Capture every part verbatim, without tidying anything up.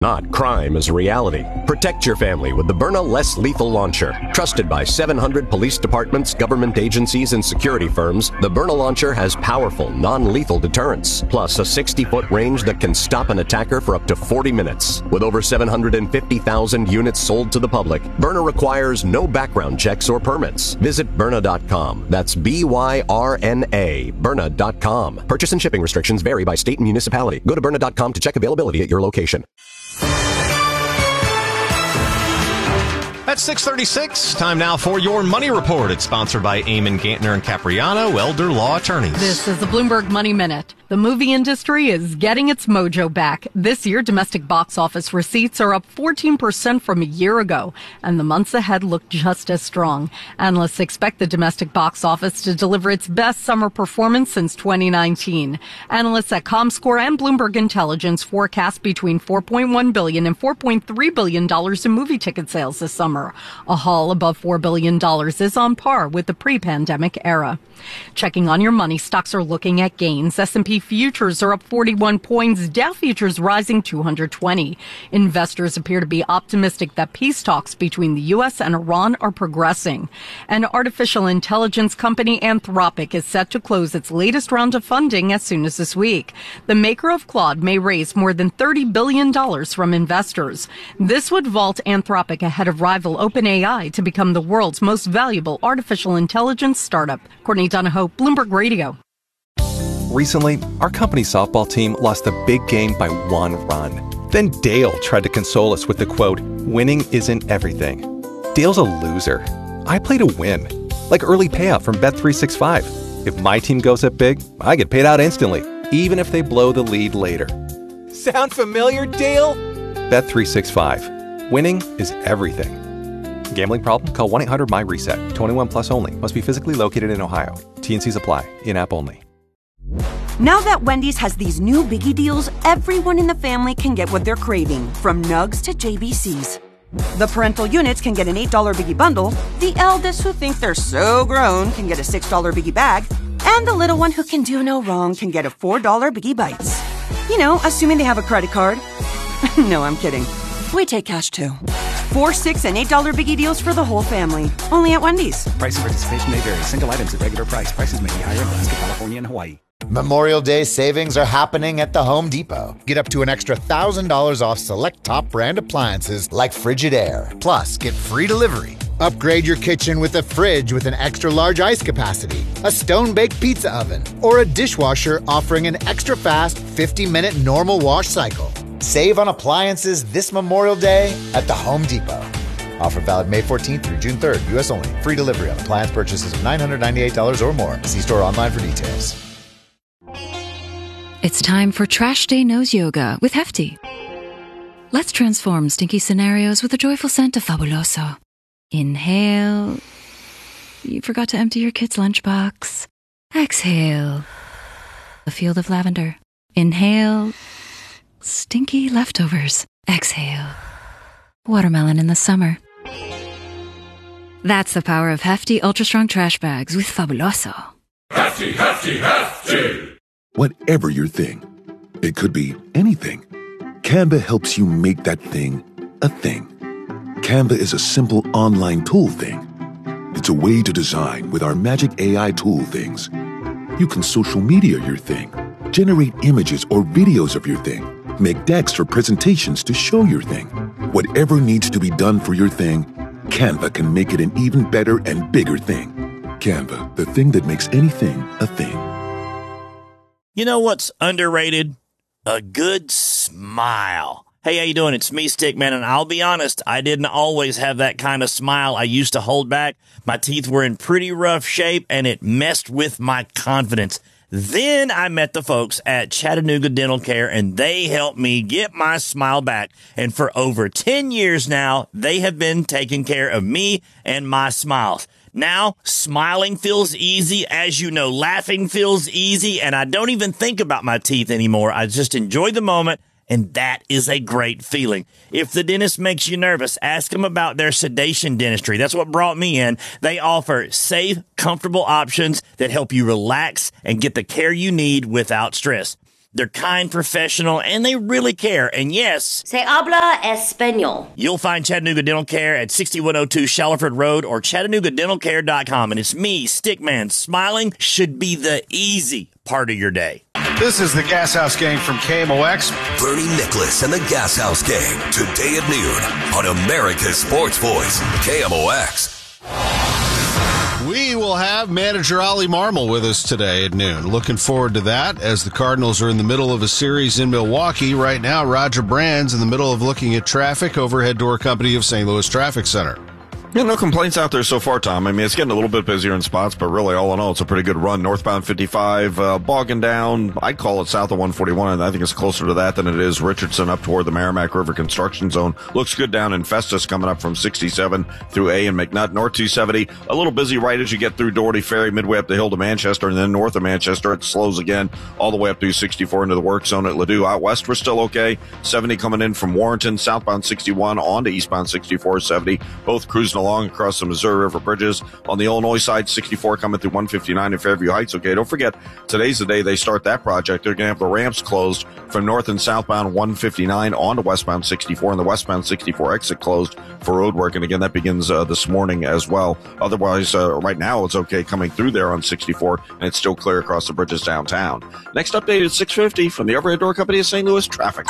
Not crime is a reality. Protect your family with the Byrna Less Lethal Launcher. Trusted by seven hundred police departments, government agencies, and security firms, the Byrna Launcher has powerful, non-lethal deterrence, plus a sixty-foot range that can stop an attacker for up to forty minutes. With over seven hundred fifty thousand units sold to the public, Byrna requires no background checks or permits. Visit Byrna dot com. That's B Y R N A, Byrna dot com. Purchase and shipping restrictions vary by state and municipality. Go to Byrna dot com to check availability at your location. That's six thirty-six. Time now for your Money Report. It's sponsored by Eamon Gantner and Capriano, Elder Law Attorneys. This is the Bloomberg Money Minute. The movie industry is getting its mojo back. This year, domestic box office receipts are up fourteen percent from a year ago, and the months ahead look just as strong. Analysts expect the domestic box office to deliver its best summer performance since twenty nineteen. Analysts at Comscore and Bloomberg Intelligence forecast between four point one billion dollars and four point three billion dollars in movie ticket sales this summer. A haul above four billion dollars is on par with the pre-pandemic era. Checking on your money, stocks are looking at gains. S and P futures are up forty-one points, Dow futures rising two hundred twenty. Investors appear to be optimistic that peace talks between the U S and Iran are progressing. And artificial intelligence company Anthropic is set to close its latest round of funding as soon as this week. The maker of Claude may raise more than thirty billion dollars from investors. This would vault Anthropic ahead of rival OpenAI to become the world's most valuable artificial intelligence startup. Courtney Donahoe, Bloomberg Radio. Recently, our company softball team lost a big game by one run. Then Dale tried to console us with the quote, "Winning isn't everything." Dale's a loser. I play to win, like early payout from Bet three sixty-five. If my team goes up big, I get paid out instantly, even if they blow the lead later. Sound familiar, Dale? Bet three sixty-five. Winning is everything. Gambling problem? Call one eight hundred M Y reset. twenty-one plus only. Must be physically located in Ohio. T N Cs apply. In-app only. Now that Wendy's has these new biggie deals, everyone in the family can get what they're craving, from nugs to J B Cs. The parental units can get an eight dollar biggie bundle, the eldest who think they're so grown can get a six dollar biggie bag, and the little one who can do no wrong can get a four dollar biggie bites. You know, assuming they have a credit card. No, I'm kidding. We take cash too. Four, six, and eight dollar biggie deals for the whole family. Only at Wendy's. Price and participation may vary. Single items at regular price. Prices may be higher in Alaska, California, and Hawaii. Memorial Day savings are happening at the Home Depot. Get up to an extra one thousand dollars off select top brand appliances like Frigidaire. Plus, get free delivery. Upgrade your kitchen with a fridge with an extra large ice capacity, a stone-baked pizza oven, or a dishwasher offering an extra fast fifty minute normal wash cycle. Save on appliances this Memorial Day at the Home Depot. Offer valid May fourteenth through June third, U S only. Free delivery on appliance purchases of nine hundred ninety-eight dollars or more. See store online for details. It's time for Trash Day Nose Yoga with Hefty. Let's transform stinky scenarios with a joyful scent of Fabuloso. Inhale. You forgot to empty your kid's lunchbox. Exhale. A field of lavender. Inhale. Stinky leftovers. Exhale. Watermelon in the summer. That's the power of Hefty Ultra Strong Trash Bags with Fabuloso. Hefty, Hefty, Hefty! Whatever your thing, it could be anything. Canva helps you make that thing a thing. Canva is a simple online tool thing. It's a way to design with our magic A I tool things. You can social media your thing, generate images or videos of your thing, make decks or presentations to show your thing. Whatever needs to be done for your thing, Canva can make it an even better and bigger thing. Canva, the thing that makes anything a thing. You know what's underrated? A good smile. Hey, how you doing? It's me, Stickman, and I'll be honest, I didn't always have that kind of smile I used to hold back. My teeth were in pretty rough shape, and it messed with my confidence. Then I met the folks at Chattanooga Dental Care, and they helped me get my smile back. And for over ten years now, they have been taking care of me and my smiles. Now, smiling feels easy. As you know, laughing feels easy, and I don't even think about my teeth anymore. I just enjoy the moment, and that is a great feeling. If the dentist makes you nervous, ask them about their sedation dentistry. That's what brought me in. They offer safe, comfortable options that help you relax and get the care you need without stress. They're kind, professional, and they really care. And yes, Se habla español. You'll find Chattanooga Dental Care at sixty-one oh two Shalford Road or Chattanooga Dental Care dot com. And it's me, Stickman. Smiling should be the easy part of your day. This is the Gas House Gang from K M O X. Bernie Nicholas and the Gas House Gang, today at noon on America's Sports Voice, K M O X. We will have manager Ollie Marmol with us today at noon. Looking forward to that as the Cardinals are in the middle of a series in Milwaukee. Right now, Roger Brand's in the middle of looking at traffic, overhead door company of Saint Louis Traffic Center. Yeah, no complaints out there so far, Tom. I mean, it's getting a little bit busier in spots, but really, all in all, it's a pretty good run. Northbound fifty-five, uh, bogging down. I'd call it south of one forty-one, and I think it's closer to that than it is Richardson up toward the Merrimack River construction zone. Looks good down in Festus coming up from sixty-seven through A and McNutt. North two seventy, a little busy right as you get through Doherty Ferry, midway up the hill to Manchester, and then north of Manchester, it slows again all the way up through sixty-four into the work zone at Ladue. Out west, we're still okay. seventy coming in from Warrenton, southbound sixty-one on to eastbound sixty-four seventy, both cruising along across the Missouri River bridges. On the Illinois side, sixty-four coming through one fifty-nine in Fairview Heights. Okay, don't forget, today's the day they start that project. They're going to have the ramps closed from north and southbound one fifty-nine on to westbound sixty-four, and the westbound sixty-four exit closed for road work. And again, that begins uh, this morning as well. Otherwise, uh, right now, it's okay coming through there on sixty-four, and it's still clear across the bridges downtown. Next update at six fifty from the overhead door company of Saint Louis Traffic.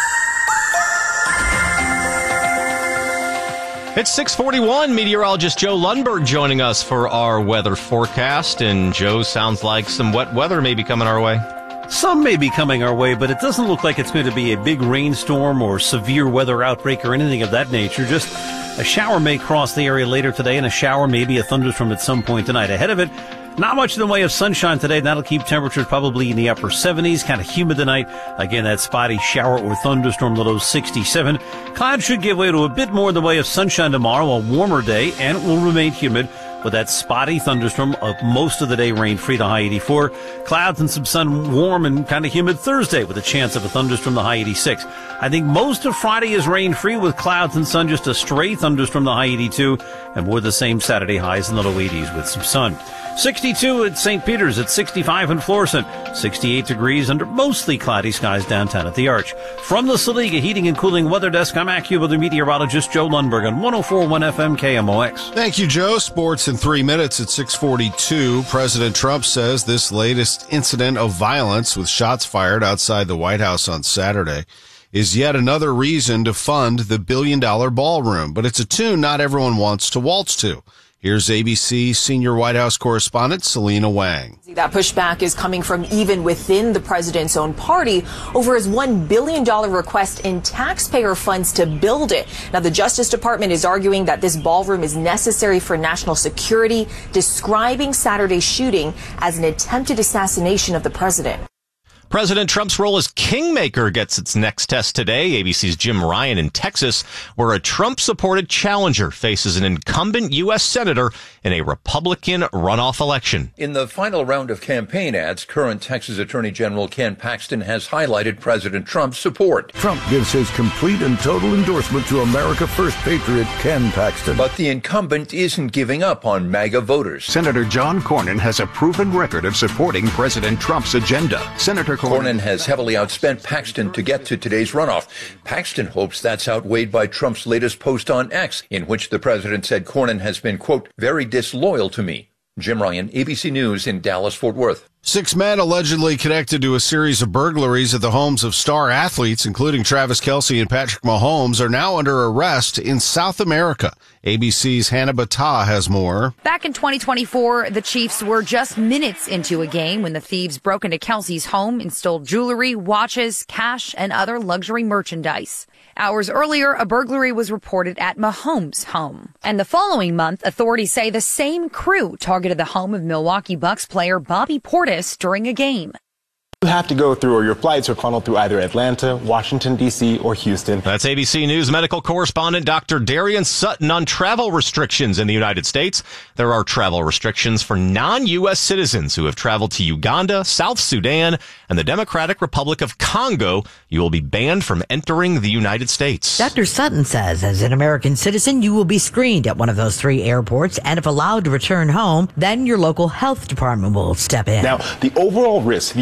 It's six forty-one. Meteorologist Joe Lundberg joining us for our weather forecast. And Joe, sounds like some wet weather may be coming our way. Some may be coming our way, but it doesn't look like it's going to be a big rainstorm or severe weather outbreak or anything of that nature. Just a shower may cross the area later today, and a shower, maybe a thunderstorm at some point tonight. Ahead of it, not much in the way of sunshine today. That'll keep temperatures probably in the upper seventies, kind of humid tonight. Again, that spotty shower or thunderstorm, the low sixty-seven. Clouds should give way to a bit more in the way of sunshine tomorrow, a warmer day, and it will remain humid with that spotty thunderstorm of most of the day rain-free, the high eighty-four. Clouds and some sun, warm and kind of humid Thursday with a chance of a thunderstorm, the high eighty-six. I think most of Friday is rain-free with clouds and sun, just a stray thunderstorm, the high eighty-two, and more the same Saturday highs in the low eighties with some sun. sixty-two at Saint Peter's, at sixty-five in Florissant, sixty-eight degrees under mostly cloudy skies downtown at the Arch. From the Saliga Heating and Cooling Weather Desk, I'm AccuWeather meteorologist Joe Lundberg on one oh four point one F M K M O X. Thank you, Joe. Sports in three minutes at six forty-two. President Trump says this latest incident of violence with shots fired outside the White House on Saturday is yet another reason to fund the billion-dollar ballroom. But it's a tune not everyone wants to waltz to. Here's A B C senior White House correspondent Selena Wang. That pushback is coming from even within the president's own party over his one billion dollars request in taxpayer funds to build it. Now, the Justice Department is arguing that this ballroom is necessary for national security, describing Saturday's shooting as an attempted assassination of the president. President Trump's role as kingmaker gets its next test today. A B C's Jim Ryan in Texas, where a Trump-supported challenger faces an incumbent U S senator in a Republican runoff election. In the final round of campaign ads, current Texas Attorney General Ken Paxton has highlighted President Trump's support. Trump gives his complete and total endorsement to America First patriot Ken Paxton. But the incumbent isn't giving up on MAGA voters. Senator John Cornyn has a proven record of supporting President Trump's agenda. Senator Cornyn has heavily outspent Paxton to get to today's runoff. Paxton hopes that's outweighed by Trump's latest post on X, in which the president said Cornyn has been, quote, very disloyal to me. Jim Ryan, A B C News in Dallas-Fort Worth. Six men allegedly connected to a series of burglaries at the homes of star athletes, including Travis Kelce and Patrick Mahomes, are now under arrest in South America. A B C's Hannah Battah has more. Back in twenty twenty-four, the Chiefs were just minutes into a game when the thieves broke into Kelce's home and stole jewelry, watches, cash, and other luxury merchandise. Hours earlier, a burglary was reported at Mahomes' home. And the following month, authorities say the same crew targeted the home of Milwaukee Bucks player Bobby Portis during a game. You have to go through, or your flights are funneled through either Atlanta, Washington, D C, or Houston. That's A B C News medical correspondent Doctor Darian Sutton on travel restrictions in the United States. There are travel restrictions for non-U S citizens who have traveled to Uganda, South Sudan, and the Democratic Republic of Congo. You will be banned from entering the United States. Doctor Sutton says as an American citizen, you will be screened at one of those three airports, and if allowed to return home, then your local health department will step in. Now, the overall risk to the United States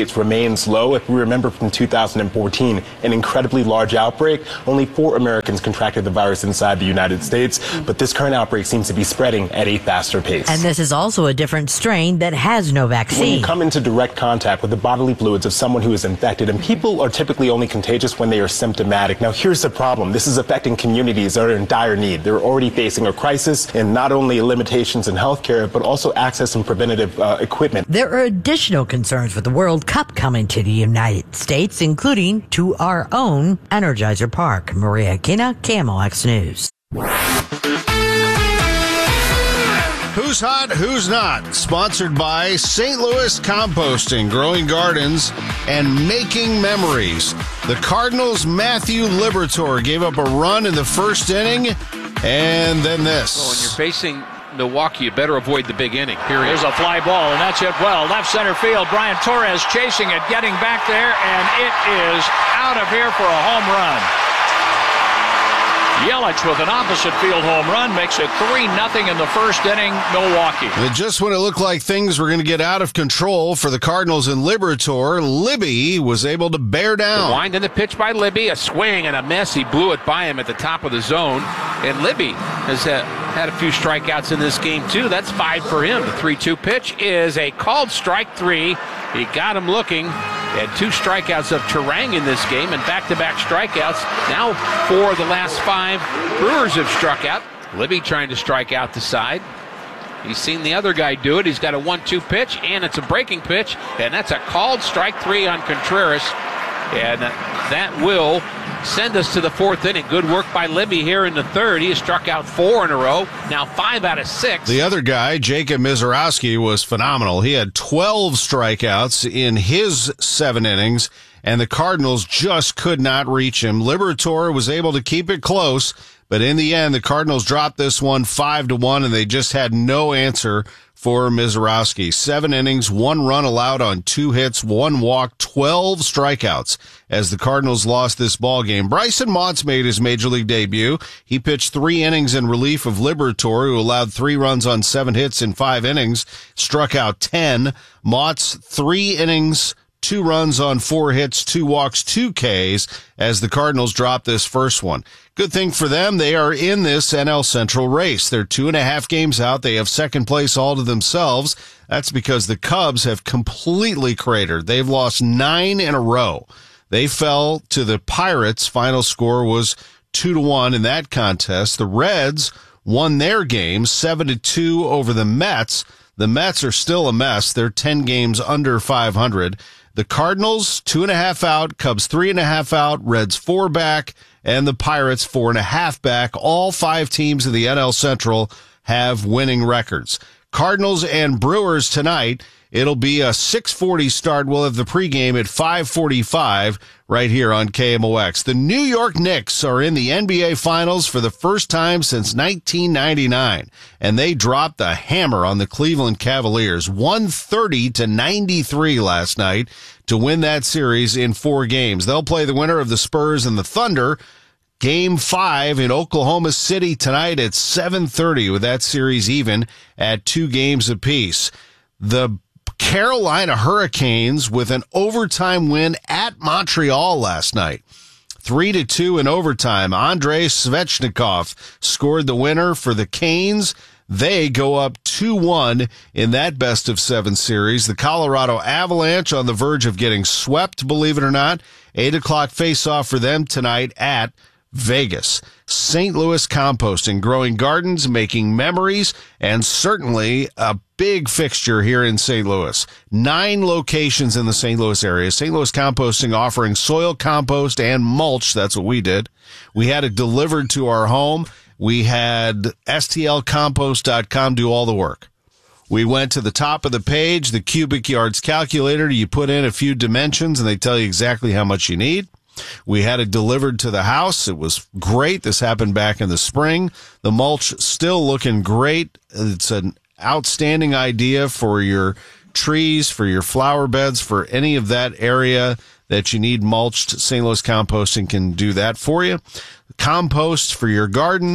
States remains low. If we remember from two thousand fourteen, an incredibly large outbreak, only four Americans contracted the virus inside the United States, but this current outbreak seems to be spreading at a faster pace. And this is also a different strain that has no vaccine. When you come into direct contact with the bodily fluids of someone who is infected, and people are typically only contagious when they are symptomatic. Now, here's the problem. This is affecting communities that are in dire need. They're already facing a crisis in not only limitations in healthcare, but also access and preventative uh, equipment. There are additional concerns with the World Cup coming to the United States, including to our own Energizer Park. Maria Kina, K M O X News. Who's hot, who's not? Sponsored by Saint Louis Composting, Growing Gardens, and Making Memories. The Cardinals' Matthew Liberatore gave up a run in the first inning, and then this. Well, when you're facing Milwaukee, you better avoid the big inning, period. There's a fly ball, and that's hit well. Left center field, Brian Torres chasing it, getting back there, and it is out of here for a home run. Yelich with an opposite field home run makes it three nothing in the first inning, Milwaukee. And just when it looked like things were going to get out of control for the Cardinals and Liberatore, Libby was able to bear down. The wind in the pitch by Libby, a swing and a miss. He blew it by him at the top of the zone. And Libby has uh, had a few strikeouts in this game, too. That's five for him. The three two pitch is a called strike three. He got him looking. He had two strikeouts of Turang in this game and back-to-back strikeouts. Now, for the last five, Brewers have struck out. Libby trying to strike out the side. He's seen the other guy do it. He's got a one two pitch, and it's a breaking pitch, and that's a called strike three on Contreras. And that will send us to the fourth inning. Good work by Libby here in the third. He has struck out four in a row, now five out of six. The other guy, Jacob Misiorowski, was phenomenal. He had twelve strikeouts in his seven innings, and the Cardinals just could not reach him. Liberatore was able to keep it close, but in the end, the Cardinals dropped this one five to one, and they just had no answer for Misiorowski. Seven innings, one run allowed on two hits, one walk, twelve strikeouts as the Cardinals lost this ball game. Bryson Motts made his major league debut. He pitched three innings in relief of Liberatore, who allowed three runs on seven hits in five innings, struck out ten. Motts, three innings, two runs on four hits, two walks, two Ks as the Cardinals dropped this first one. Good thing for them, they are in this N L Central race. They're two and a half games out. They have second place all to themselves. That's because the Cubs have completely cratered. They've lost nine in a row. They fell to the Pirates. Final score was two to one in that contest. The Reds won their game seven to two over the Mets. The Mets are still a mess. They're ten games under five hundred. The Cardinals, two and a half out, Cubs three and a half out, Reds four back, and the Pirates four and a half back. All five teams in the N L Central have winning records. Cardinals and Brewers tonight. It'll be a six forty start. We'll have the pregame at five forty-five right here on K M O X. The New York Knicks are in the N B A Finals for the first time since nineteen ninety-nine, and they dropped the hammer on the Cleveland Cavaliers, one thirty to ninety-three last night to win that series in four games. They'll play the winner of the Spurs and the Thunder. Game five in Oklahoma City tonight at seven thirty, with that series even at two games apiece. The Carolina Hurricanes with an overtime win at Montreal last night. Three to two in overtime. Andrei Svechnikov scored the winner for the Canes. They go up two one in that best of seven series. The Colorado Avalanche on the verge of getting swept, believe it or not. Eight o'clock face-off for them tonight at Vegas. Saint Louis Composting, Growing Gardens, Making Memories, and certainly a big fixture here in Saint Louis. Nine locations in the Saint Louis area. Saint Louis Composting offering soil compost and mulch. That's what we did. We had it delivered to our home. We had S T L compost dot com do all the work. We went to the top of the page, the cubic yards calculator. You put in a few dimensions and they tell you exactly how much you need. We had it delivered to the house. It was great. This happened back in the spring. The mulch still looking great. It's an outstanding idea for your trees, for your flower beds, for any of that area that you need mulched. Saint Louis Composting can do that for you. Compost for your garden,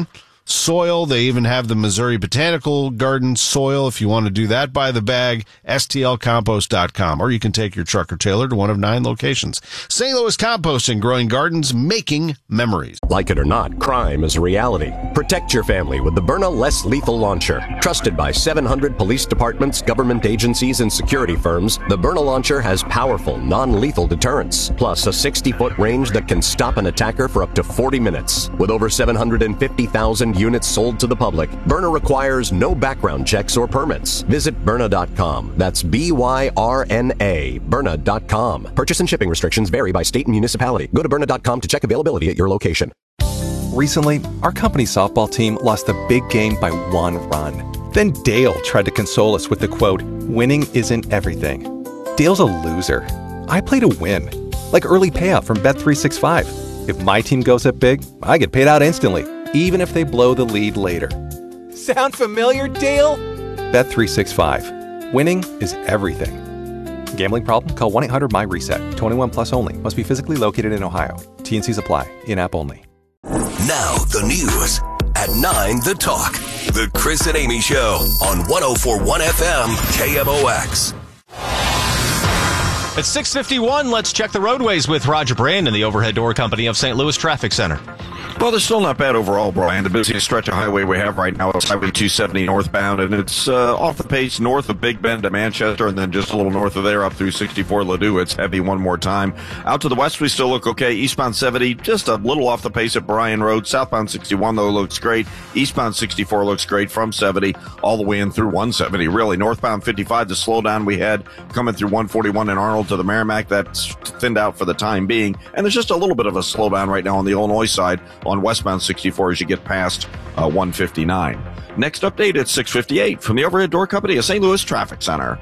soil. They even have the Missouri Botanical Garden soil. If you want to do that by the bag, S T L compost dot com. Or you can take your truck or trailer to one of nine locations. Saint Louis Composting, growing gardens, making memories. Like it or not, crime is a reality. Protect your family with the Byrna Less Lethal Launcher. Trusted by seven hundred police departments, government agencies, and security firms, the Byrna Launcher has powerful, non-lethal deterrence, plus a sixty-foot range that can stop an attacker for up to forty minutes. With over seven hundred fifty thousand units sold to the public, Byrna requires no background checks or permits. Visit Byrna dot com. That's B Y R N A, Byrna dot com. Purchase and shipping restrictions vary by state and municipality. Go to Byrna dot com to check availability at your location. Recently, our company's softball team lost a big game by one run. Then Dale tried to console us with the quote, "Winning isn't everything." Dale's a loser. I play to win. Like early payout from Bet three sixty-five. If my team goes up big, I get paid out instantly, even if they blow the lead later. Sound familiar, Dale? Bet three sixty-five. Winning is everything. Gambling problem? Call one eight hundred M Y reset. twenty-one plus only. Must be physically located in Ohio. T and Cs apply. In-app only. Now the news at nine The Talk. The Chris and Amy Show on one oh four point one F M K M O X. At six fifty-one, let's check the roadways with Roger Brandon, the Overhead Door Company of Saint Louis Traffic Center. Well, they're still not bad overall, Brian. The busiest stretch of highway we have right now is Highway two seventy northbound, and it's uh, off the pace north of Big Bend to Manchester, and then just a little north of there up through sixty-four Ladue. It's heavy one more time. Out to the west, we still look okay. Eastbound seventy, just a little off the pace at Bryan Road. Southbound sixty-one, though, looks great. Eastbound sixty-four looks great from seventy all the way in through one seventy, really. Northbound fifty-five, the slowdown we had coming through one forty-one in Arnold to the Merrimack, that's thinned out for the time being. And there's just a little bit of a slowdown right now on the Illinois side on westbound sixty-four as you get past uh, one fifty-nine. Next update at six fifty-eight from the Overhead Door Company of Saint Louis Traffic Center.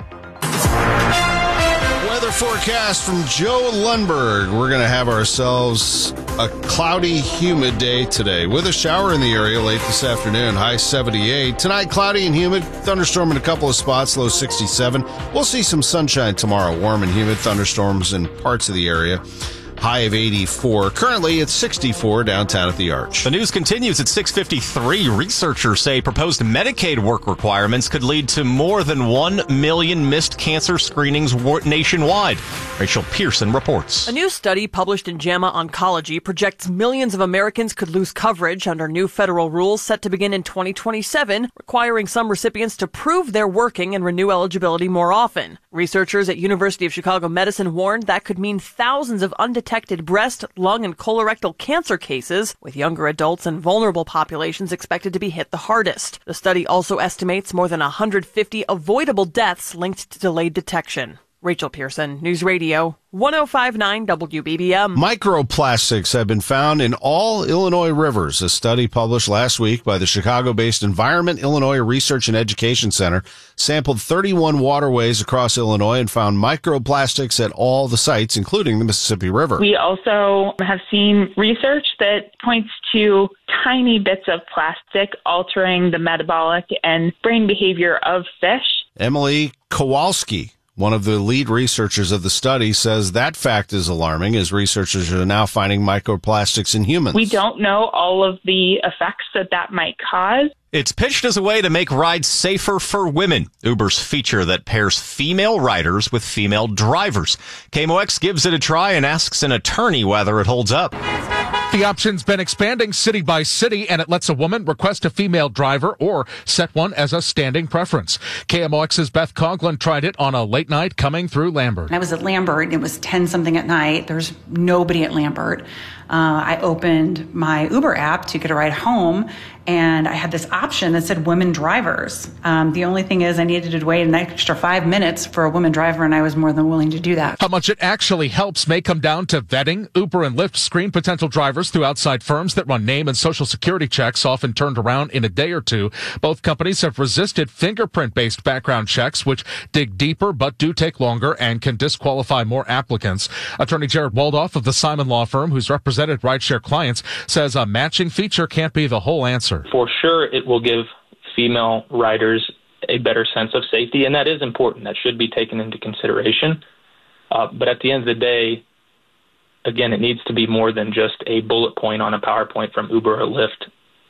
Weather forecast from Joe Lundberg. We're going to have ourselves a cloudy, humid day today with a shower in the area late this afternoon, high seventy-eight. Tonight, cloudy and humid, thunderstorm in a couple of spots, low sixty-seven. We'll see some sunshine tomorrow, warm and humid thunderstorms in parts of the area. High of eighty-four. Currently, it's sixty-four downtown at the Arch. The news continues at six fifty-three. Researchers say proposed Medicaid work requirements could lead to more than one million missed cancer screenings nationwide. Rachel Pearson reports. A new study published in JAMA Oncology projects millions of Americans could lose coverage under new federal rules set to begin in twenty twenty-seven, requiring some recipients to prove they're working and renew eligibility more often. Researchers at University of Chicago Medicine warned that could mean thousands of undetected breast, lung, and colorectal cancer cases, with younger adults and vulnerable populations expected to be hit the hardest. The study also estimates more than one hundred fifty avoidable deaths linked to delayed detection. Rachel Pearson, News Radio, one oh five point nine W B B M. Microplastics have been found in all Illinois rivers. A study published last week by the Chicago-based Environment Illinois Research and Education Center sampled thirty-one waterways across Illinois and found microplastics at all the sites, including the Mississippi River. We also have seen research that points to tiny bits of plastic altering the metabolic and brain behavior of fish. Emily Kowalski, one of the lead researchers of the study, says that fact is alarming as researchers are now finding microplastics in humans. We don't know all of the effects that that might cause. It's pitched as a way to make rides safer for women. Uber's feature that pairs female riders with female drivers. K M O X gives it a try and asks an attorney whether it holds up. The option's been expanding city by city, and it lets a woman request a female driver or set one as a standing preference. K M O X's Beth Conklin tried it on a late night coming through Lambert. I was at Lambert, and it was ten something at night. There's nobody at Lambert. Uh, I opened my Uber app to get a ride home, and I had this option that said women drivers. Um, the only thing is I needed to wait an extra five minutes for a woman driver, and I was more than willing to do that. How much it actually helps may come down to vetting. Uber and Lyft screen potential drivers through outside firms that run name and social security checks, often turned around in a day or two. Both companies have resisted fingerprint-based background checks, which dig deeper but do take longer and can disqualify more applicants. Attorney Jared Waldoff of the Simon Law Firm, who's represented rideshare clients, says a matching feature can't be the whole answer. For sure, it will give female riders a better sense of safety, and that is important. That should be taken into consideration. Uh, but at the end of the day, again, it needs to be more than just a bullet point on a PowerPoint from Uber or Lyft.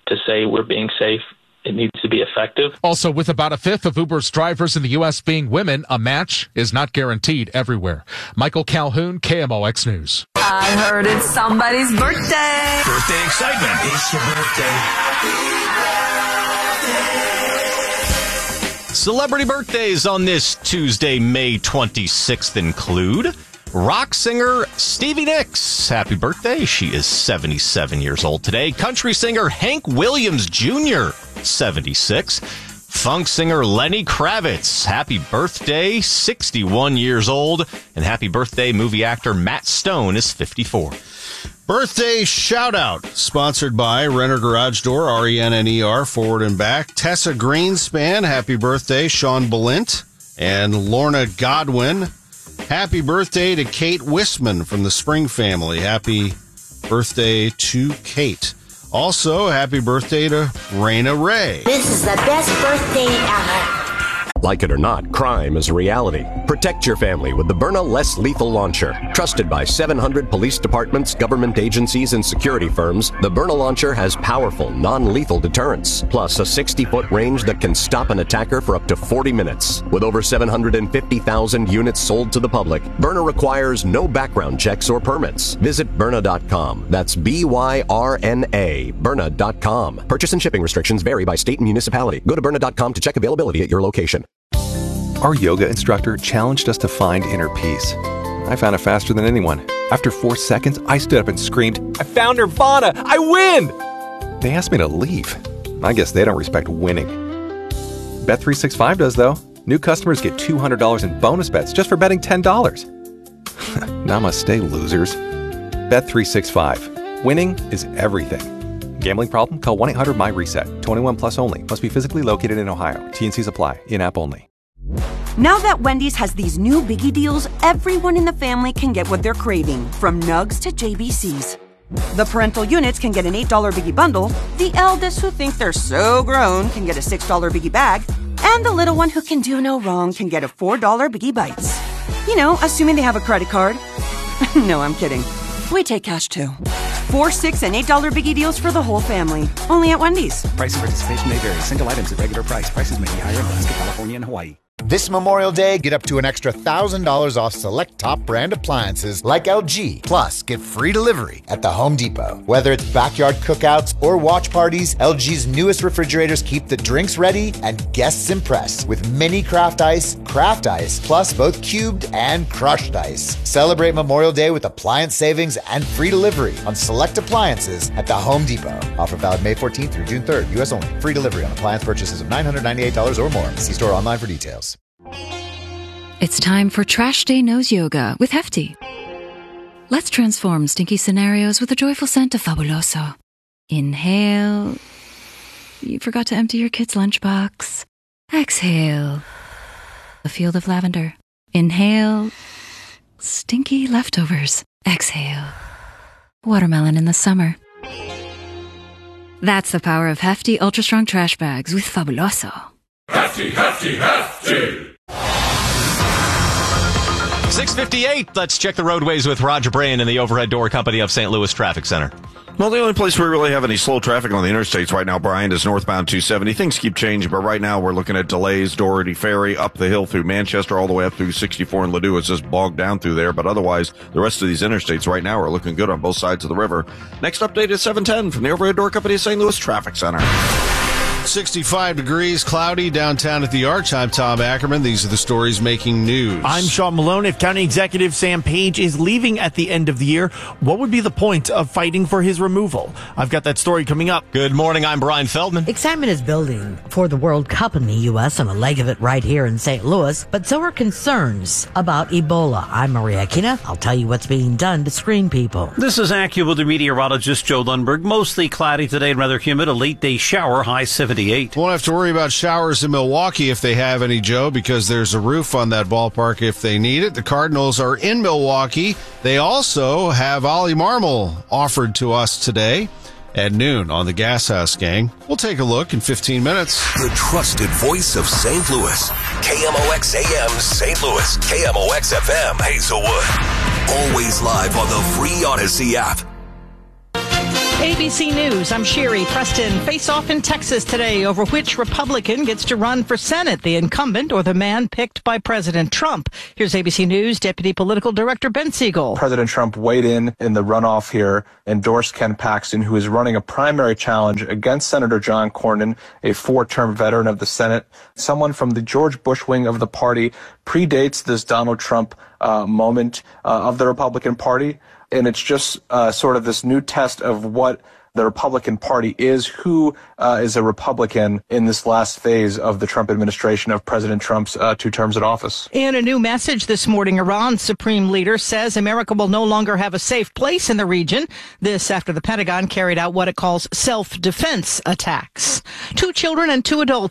to say we're being safe. It needs to be effective. Also, with about a fifth of Uber's drivers in the U S being women, a match is not guaranteed everywhere. Michael Calhoun, K M O X News. I heard it's somebody's birthday. Birthday excitement. It's your birthday. Celebrity birthdays on this Tuesday, May twenty-sixth include rock singer Stevie Nicks. Happy birthday. She is seventy-seven years old today. Country singer Hank Williams Junior, seventy-six. Funk singer Lenny Kravitz. Happy birthday, sixty-one years old. And happy birthday, movie actor Matt Stone is fifty-four. Birthday shout out, sponsored by Renner Garage Door, R E N N E R, forward and back. Tessa Greenspan, happy birthday. Sean Balint and Lorna Godwin. Happy birthday to Kate Wisman from the Spring family. Happy birthday to Kate. Also, happy birthday to Raina Ray. This is the best birthday ever. Like it or not, crime is a reality. Protect your family with the Byrna Less Lethal Launcher. Trusted by seven hundred police departments, government agencies, and security firms, the Byrna Launcher has powerful, non-lethal deterrence, plus a sixty-foot range that can stop an attacker for up to forty minutes. With over seven hundred fifty thousand units sold to the public, Byrna requires no background checks or permits. Visit Byrna dot com. That's B Y R N A, Byrna dot com. Purchase and shipping restrictions vary by state and municipality. Go to Byrna dot com to check availability at your location. Our yoga instructor challenged us to find inner peace. I found it faster than anyone. After four seconds, I stood up and screamed, "I found Nirvana! I win!" They asked me to leave. I guess they don't respect winning. Bet three sixty-five does, though. New customers get two hundred dollars in bonus bets just for betting ten dollars. Namaste, losers. Bet three sixty-five. Winning is everything. Gambling problem? Call one eight hundred my reset. twenty-one plus only. Must be physically located in Ohio. T and Cs apply. In-app only. Now that Wendy's has these new biggie deals, everyone in the family can get what they're craving, from nugs to J B Cs. The parental units can get an eight dollar biggie bundle, the eldest who think they're so grown can get a six dollar biggie bag, and the little one who can do no wrong can get a four dollar biggie bites. You know, assuming they have a credit card. No, I'm kidding. We take cash too. Four, six, and eight dollar biggie deals for the whole family. Only at Wendy's. Price and participation may vary. Single items at regular price. Prices may be higher in Alaska, California, and Hawaii. This Memorial Day, get up to an extra one thousand dollars off select top brand appliances like L G. Plus, get free delivery at the Home Depot. Whether it's backyard cookouts or watch parties, L G's newest refrigerators keep the drinks ready and guests impressed with mini craft ice, craft ice, plus both cubed and crushed ice. Celebrate Memorial Day with appliance savings and free delivery on select appliances at the Home Depot. Offer valid May fourteenth through June third, U S only. Free delivery on appliance purchases of nine hundred ninety-eight dollars or more. See store online for details. It's time for Trash Day Nose Yoga with Hefty. Let's transform stinky scenarios with the joyful scent of Fabuloso. Inhale. You forgot to empty your kid's lunchbox. Exhale. A field of lavender. Inhale. Stinky leftovers. Exhale. Watermelon in the summer. That's the power of Hefty Ultra Strong Trash Bags with Fabuloso. Hefty, hefty, hefty. six fifty-eight. Let's check the roadways with Roger Brain in the Overhead Door Company of Saint Louis Traffic Center. Well, the only place we really have any slow traffic on the interstates right now, Brian, is northbound two seventy. Things keep changing, but right now we're looking at delays. Doherty Ferry up the hill through Manchester all the way up through sixty-four in Ladue. It's just bogged down through there, but otherwise the rest of these interstates right now are looking good on both sides of the river. Next update is seven ten from the Overhead Door Company of Saint Louis Traffic Center. sixty-five degrees, cloudy downtown at the Arch. I'm Tom Ackerman. These are the stories making news. I'm Sean Malone. If County Executive Sam Page is leaving at the end of the year, what would be the point of fighting for his removal? I've got that story coming up. Good morning. I'm Brian Feldman. Excitement is building for the World Cup in the U S and a leg of it right here in Saint Louis, but so are concerns about Ebola. I'm Maria Kina. I'll tell you what's being done to screen people. This is AccuWeather meteorologist Joe Lundberg. Mostly cloudy today and rather humid. A late day shower, high seventy-eight. Won't have to worry about showers in Milwaukee if they have any, Joe, because there's a roof on that ballpark if they need it. The Cardinals are in Milwaukee. They also have Ollie Marmol offered to us today at noon on the Gas House Gang. We'll take a look in fifteen minutes. The trusted voice of Saint Louis. K M O X A M Saint Louis. K M O X F M Hazelwood. Always live on the free Odyssey app. A B C News, I'm Sherry. Preston face off in Texas today over which Republican gets to run for Senate, the incumbent or the man picked by President Trump. Here's A B C News Deputy Political Director Ben Siegel. President Trump weighed in in the runoff here, endorsed Ken Paxton, who is running a primary challenge against Senator John Cornyn, a four-term veteran of the Senate, someone from the George Bush wing of the party, predates this Donald Trump uh, moment uh, of the Republican Party. And it's just uh, sort of this new test of what the Republican Party is, who uh, is a Republican in this last phase of the Trump administration of President Trump's uh, two terms in office. In a new message this morning, Iran's supreme leader says America will no longer have a safe place in the region. This after the Pentagon carried out what it calls self-defense attacks. Two children and two adults